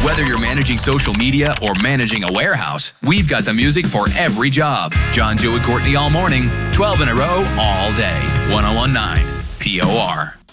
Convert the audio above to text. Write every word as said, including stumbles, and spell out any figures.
Whether you're managing social media or managing a warehouse, we've got the music for every job. John Jewett Courtney all morning, twelve in a row, all day. ten nineteen P O R.